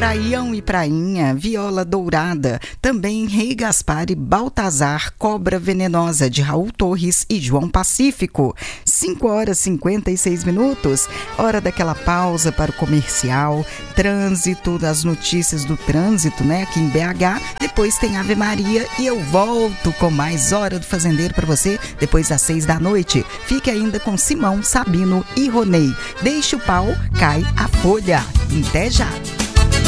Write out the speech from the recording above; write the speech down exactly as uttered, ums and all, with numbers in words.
Praião e Prainha, Viola Dourada, também Rei Gaspar e Baltazar, Cobra Venenosa, de Raul Torres e João Pacífico. cinco horas e cinquenta e seis minutos, hora daquela pausa para o comercial, trânsito, das notícias do trânsito, né, aqui em B H. Depois tem Ave Maria e eu volto com mais Hora do Fazendeiro para você, depois das seis da noite. Fique ainda com Simão, Sabino e Ronei. Deixa o pau, cai a folha. Até já!